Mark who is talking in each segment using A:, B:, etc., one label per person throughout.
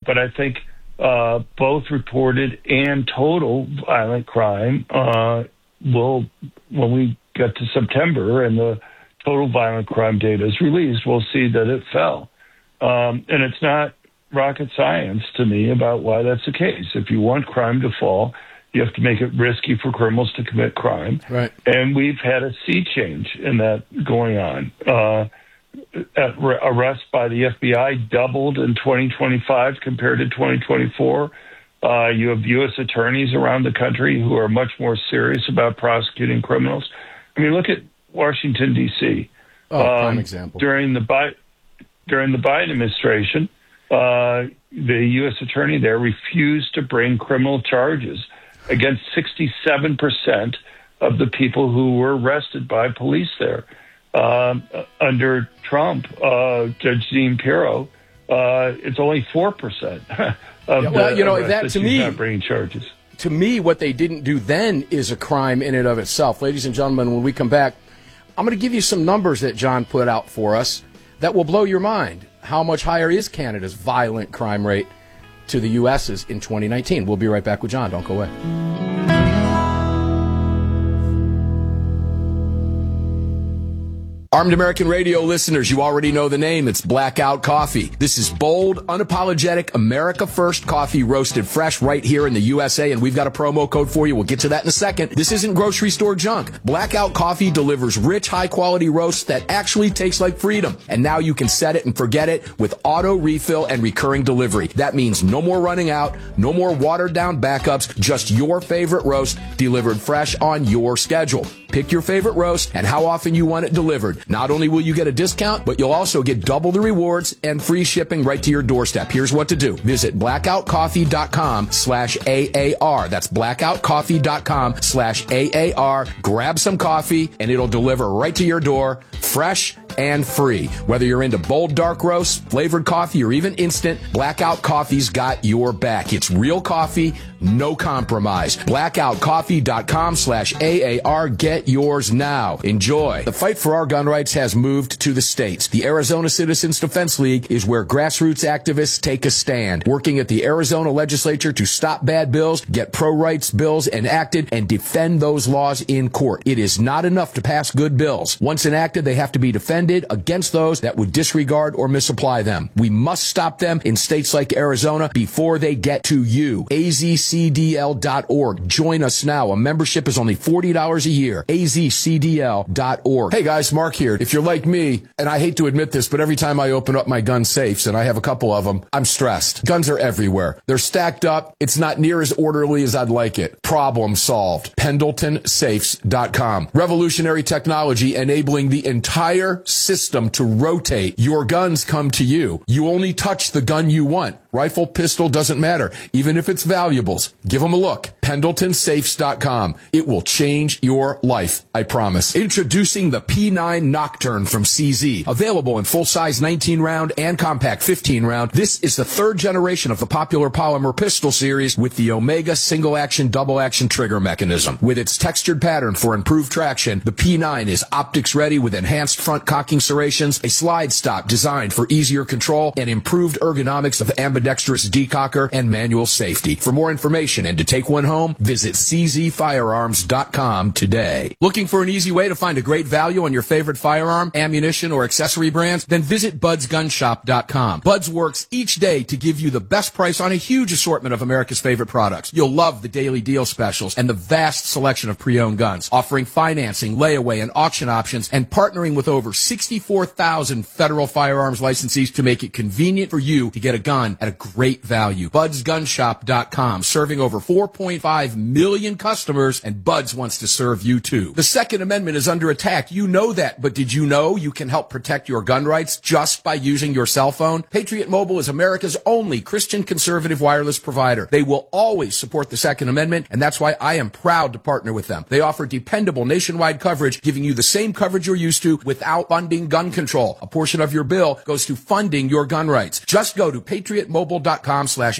A: but I think both reported and total violent crime will, when we get to September and the total violent crime data is released, we'll see that it fell. And it's not rocket science to me about why that's the case. If you want crime to fall, you have to make it risky for criminals to commit crime.
B: Right.
A: And we've had a sea change in that going on. Arrests by the FBI doubled in 2025 compared to 2024. You have U.S. attorneys around the country who are much more serious about prosecuting criminals. I mean, look at Washington, D.C.
B: Prime example.
A: During the Biden administration, the U.S. attorney there refused to bring criminal charges against 67% of the people who were arrested by police there. Under Trump, Judge Dean Pirro, it's only 4% of
B: that to me,
A: not bringing charges.
B: To me, what they didn't do then is a crime in and of itself. Ladies and gentlemen, when we come back, I'm going to give you some numbers that John put out for us that will blow your mind. How much higher is Canada's violent crime rate to the U.S.'s in 2019? We'll be right back with John. Don't go away. Armed American Radio listeners, you already know the name. It's Blackout Coffee. This is bold, unapologetic, America First coffee roasted fresh right here in the USA, and we've got a promo code for you. We'll get to that in a second. This isn't grocery store junk. Blackout Coffee delivers rich, high-quality roasts that actually taste like freedom. And now you can set it and forget it with auto refill and recurring delivery. That means no more running out, no more watered-down backups, just your favorite roast delivered fresh on your schedule. Pick your favorite roast and how often you want it delivered. Not only will you get a discount, but you'll also get double the rewards and free shipping right to your doorstep. Here's what to do. Visit blackoutcoffee.com/AAR. That's blackoutcoffee.com/AAR. Grab some coffee and it'll deliver right to your door, fresh and free. Whether you're into bold dark roast, flavored coffee, or even instant, Blackout Coffee's got your back. It's real coffee, no compromise. Blackoutcoffee.com/AAR. Get yours now. Enjoy. The fight for our gun rights has moved to the states. The Arizona Citizens Defense League is where grassroots activists take a stand, working at the Arizona legislature to stop bad bills, get pro-rights bills enacted, and defend those laws in court. It is not enough to pass good bills. Once enacted, they have to be defended against those that would disregard or misapply them. We must stop them in states like Arizona before they get to you. azcdl.org. Join us now. A membership is only $40 a year. azcdl.org. Hey guys, Mark here. If you're like me, and I hate to admit this, but every time I open up my gun safes, and I have a couple of them, I'm stressed. Guns are everywhere. They're stacked up. It's not near as orderly as I'd like it. Problem solved. PendletonSafes.com. Revolutionary technology enabling the entire system to rotate. Your guns come to you. You only touch the gun you want. Rifle, pistol, doesn't matter. Even if it's valuables. Give them a look. PendletonSafes.com. It will change your life, I promise. Introducing the P9 Nocturne from CZ. Available in full-size 19-round and compact 15-round. This is the third generation of the popular polymer pistol series with the Omega single-action, double-action trigger mechanism. With its textured pattern for improved traction, the P9 is optics-ready with enhanced front cocking serrations, a slide stop designed for easier control, and improved ergonomics of ambidextrous decocker and manual safety. For more information and to take one home, visit czfirearms.com today. Looking for an easy way to find a great value on your favorite firearm, ammunition, or accessory brands? Then visit budsgunshop.com. Buds works each day to give you the best price on a huge assortment of America's favorite products. You'll love the daily deal specials and the vast selection of pre-owned guns, offering financing, layaway, and auction options, and partnering with over 64,000 federal firearms licensees to make it convenient for you to get a gun at a great value. BudsGunshop.com, serving over 4.5 million customers, and Buds wants to serve you too. The Second Amendment is under attack. You know that, but did you know you can help protect your gun rights just by using your cell phone? Patriot Mobile is America's only Christian conservative wireless provider. They will always support the Second Amendment, and that's why I am proud to partner with them. They offer dependable nationwide coverage, giving you the same coverage you're used to without funding gun control. A portion of your bill goes to funding your gun rights. Just go to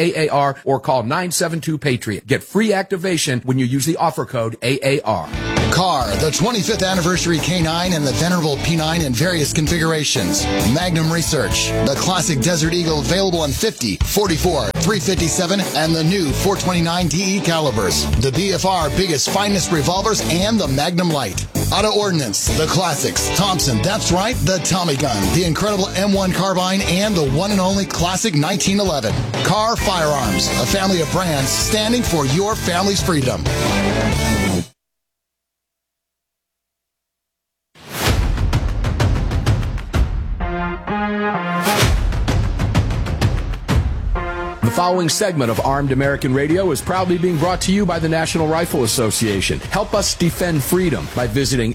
B: patriotmobile.com/AAR or call 972-PATRIOT. Get free activation when you use the offer code AAR.
C: KAR, the 25th anniversary K9 and the venerable P9 in various configurations. Magnum Research, the classic Desert Eagle available in 50, 44, 357, and the new 429 DE calibers. The BFR biggest, finest revolvers, and the Magnum Light. Auto Ordnance, the classics. Thompson, that's right, the Tommy gun, the incredible M1 carbine, and the one and only classic 1911. KAR Firearms, a family of brands standing for your family's freedom.
B: The following segment of Armed American Radio is proudly being brought to you by the National Rifle Association. Help us defend freedom by visiting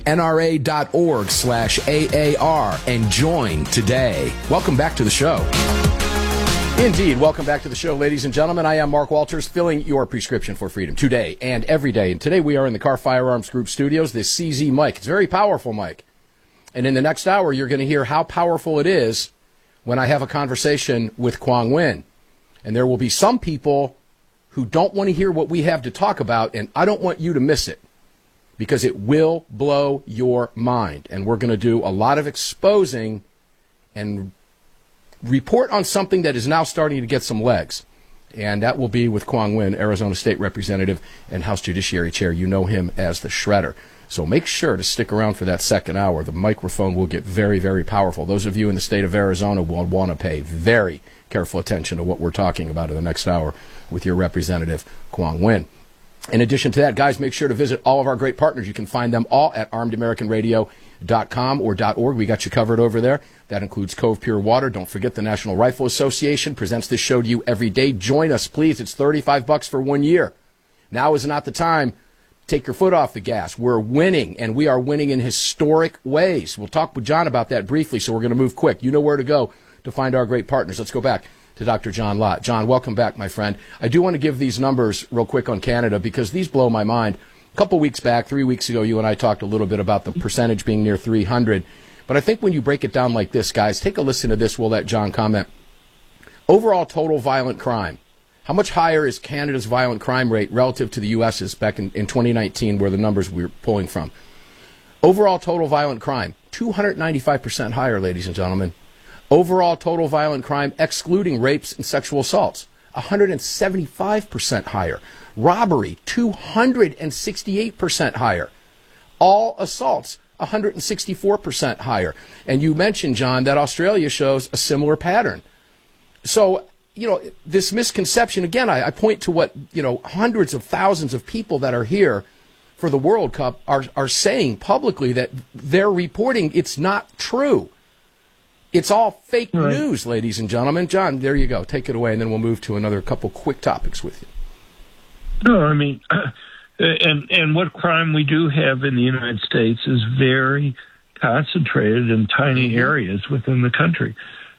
B: nra.org/AAR and join today. Welcome back to the show. Indeed, welcome back to the show, ladies and gentlemen. I am Mark Walters, filling your prescription for freedom today and every day. And today we are in the KAR Firearms Group studios, this CZ mic. It's a very powerful mic. And in the next hour, you're going to hear how powerful it is when I have a conversation with Quang Nguyen. And there will be some people who don't want to hear what we have to talk about, and I don't want you to miss it because it will blow your mind. And we're going to do a lot of exposing and report on something that is now starting to get some legs. And that will be with Quang Nguyen, Arizona State Representative and House Judiciary Chair. You know him as the Shredder. So make sure to stick around for that second hour. The microphone will get very, very powerful. Those of you in the state of Arizona will want to pay very careful attention to what we're talking about in the next hour with your representative, Quang Nguyen. In addition to that, guys, make sure to visit all of our great partners. You can find them all at armedamericanradio.com or .org. We got you covered over there. That includes Cove Pure Water. Don't forget the National Rifle Association presents this show to you every day. Join us, please. It's $35 for 1 year. Now is not the time. Take your foot off the gas. We're winning, and we are winning in historic ways. We'll talk with John about that briefly, so we're going to move quick. You know where to go to find our great partners. Let's go back to Dr. John Lott. John, welcome back, my friend. I do want to give these numbers real quick on Canada because these blow my mind. A couple weeks back, 3 weeks ago, you and I talked a little bit about the percentage being near 300. But I think when you break it down like this, guys, take a listen to this. We'll let John comment. Overall total violent crime. How much higher is Canada's violent crime rate relative to the U.S.'s back in 2019, where the numbers we were pulling from? Overall total violent crime, 295% higher, ladies and gentlemen. Overall total violent crime, excluding rapes and sexual assaults, 175% higher. Robbery, 268% higher. All assaults, 164% higher. And you mentioned, John, that Australia shows a similar pattern. So, you know, this misconception, again, I point to what, you know, hundreds of thousands of people that are here for the World Cup are saying publicly that they're reporting it's not true. It's all fake news, ladies and gentlemen. John, there you go. Take it away, and then we'll move to another couple quick topics with you.
A: No, I mean, and what crime we do have in the United States is very concentrated in tiny areas within the country.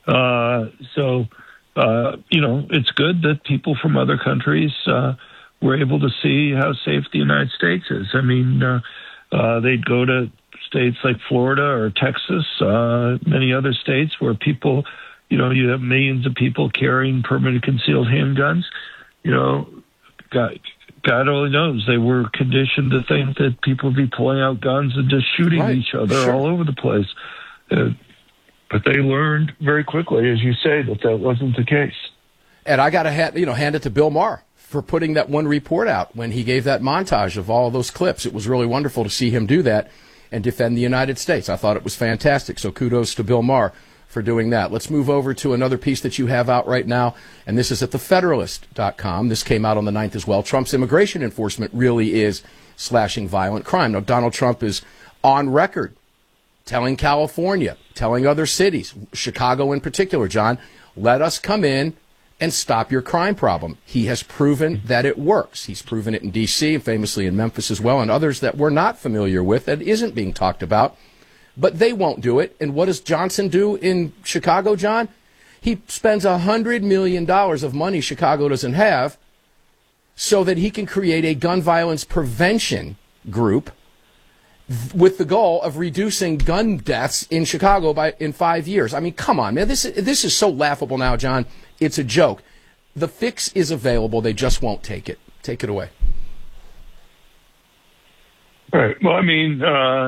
A: You know, it's good that people from other countries were able to see how safe the United States is. I mean, they'd go to states like Florida or Texas, many other states where people, you know, you have millions of people carrying permanent concealed handguns. You know, God only knows they were conditioned to think that people would be pulling out guns and just shooting each other all over the place. But they learned very quickly, as you say, that wasn't the case.
B: And I got to hand it to Bill Maher for putting that one report out when he gave that montage of all those clips. It was really wonderful to see him do that and defend the United States. I thought it was fantastic. So kudos to Bill Maher for doing that. Let's move over to another piece that you have out right now, and this is at thefederalist.com. This came out on the 9th as well. Trump's immigration enforcement really is slashing violent crime. Now, Donald Trump is on record telling California, telling other cities, Chicago in particular, John, let us come in and stop your crime problem. He has proven that it works. He's proven it in D.C., and famously in Memphis as well, and others that we're not familiar with that isn't being talked about. But they won't do it. And what does Johnson do in Chicago, John? He spends $100 million of money Chicago doesn't have so that he can create a gun violence prevention group with the goal of reducing gun deaths in Chicago in 5 years. I mean, come on, man. This is so laughable now, John. It's a joke. The fix is available. They just won't take it. Take it away.
A: Right. Well, I mean,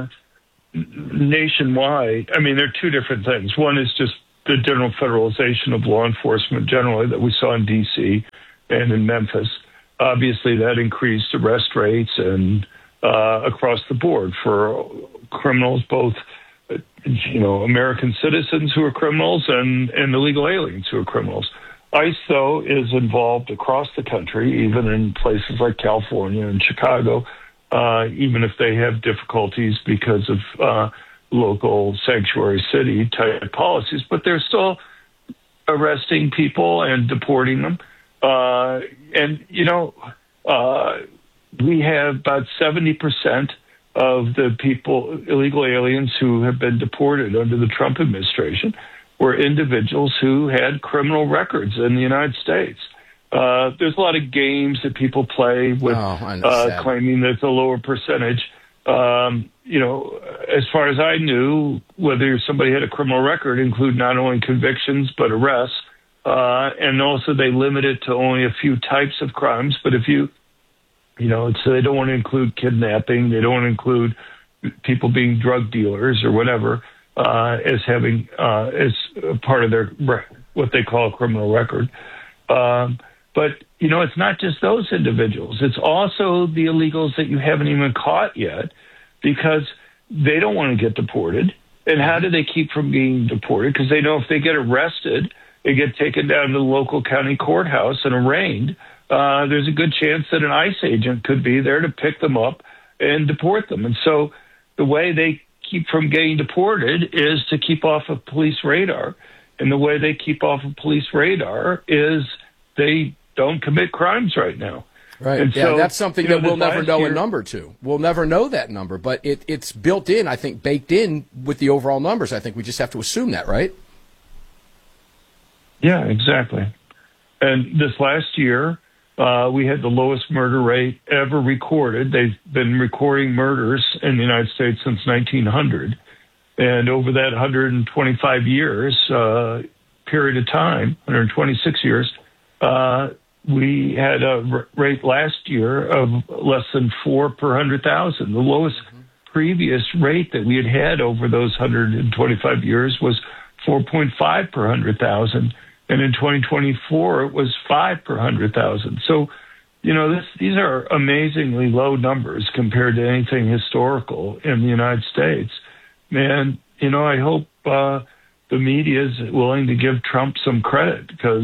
A: nationwide, I mean, there are two different things. One is just the general federalization of law enforcement generally that we saw in D.C. and in Memphis. Obviously, that increased arrest rates and across the board for criminals, both American citizens who are criminals and illegal aliens who are criminals. ICE, though, is involved across the country, even in places like California and Chicago, even if they have difficulties because of local sanctuary city type policies, but they're still arresting people and deporting them. We have about 70% of the people, illegal aliens who have been deported under the Trump administration, were individuals who had criminal records in the United States. There's a lot of games that people play with claiming that it's a lower percentage. As far as I knew, whether somebody had a criminal record include not only convictions but arrests, and also they limit it to only a few types of crimes. But if so they don't want to include kidnapping, they don't want to include people being drug dealers or whatever as having as part of their what they call a criminal record. But it's not just those individuals. It's also the illegals that you haven't even caught yet because they don't want to get deported. And how do they keep from being deported? Because they know if they get arrested, they get taken down to the local county courthouse and arraigned. There's a good chance that an ICE agent could be there to pick them up and deport them. And so the way they keep from getting deported is to keep off of police radar. And the way they keep off of police radar is they don't commit crimes right now.
B: Right. And so, that's something that we'll never know a number to. We'll never know that number, but it's built in, I think, baked in with the overall numbers. I think we just have to assume that, right? Yeah, exactly. And this last year, we had the lowest murder rate ever recorded. They've been recording murders in the United States since 1900. And over that 125 years period of time, 126 years, we had a rate last year of less than 4 per 100,000. The lowest previous rate that we had over those 125 years was 4.5 per 100,000. And in 2024, it was 5 per 100,000. So, these are amazingly low numbers compared to anything historical in the United States. And, I hope the media is willing to give Trump some credit because,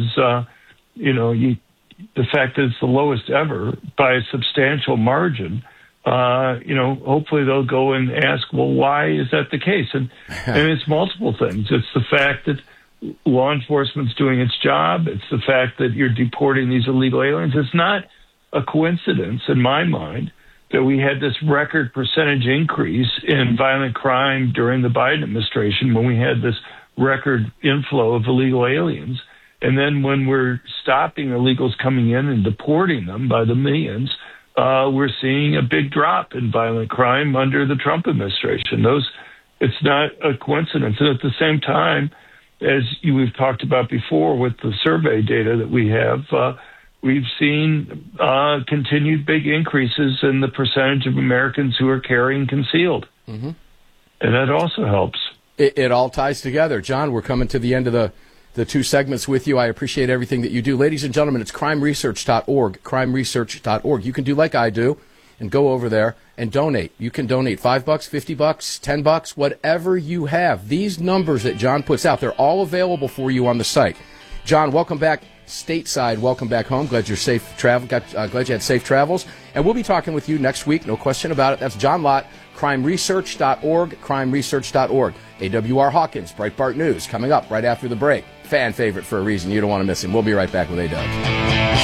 B: the fact that it's the lowest ever by a substantial margin, hopefully they'll go and ask, well, why is that the case? And it's multiple things. It's the fact that law enforcement's doing its job. It's the fact that you're deporting these illegal aliens. It's not a coincidence in my mind that we had this record percentage increase in violent crime during the Biden administration when we had this record inflow of illegal aliens. And then when we're stopping illegals coming in and deporting them by the millions, we're seeing a big drop in violent crime under the Trump administration. It's not a coincidence. And at the same time, as we've talked about before with the survey data that we have, we've seen continued big increases in the percentage of Americans who are carrying concealed. Mm-hmm. And that also helps. It all ties together. John, we're coming to the end of the two segments with you. I appreciate everything that you do. Ladies and gentlemen, it's crimeresearch.org, crimeresearch.org. You can do like I do and go over there and donate. You can donate $5, $50, $10, whatever you have. These numbers that John puts out, they're all available for you on the site. John, welcome back stateside. Welcome back home. Glad you're safe travel. Glad you had safe travels. And we'll be talking with you next week. No question about it. That's John Lott, crimeresearch.org, crimeresearch.org. AWR Hawkins, Breitbart News, coming up right after the break. Fan favorite for a reason. You don't want to miss him. We'll be right back with A-Dub.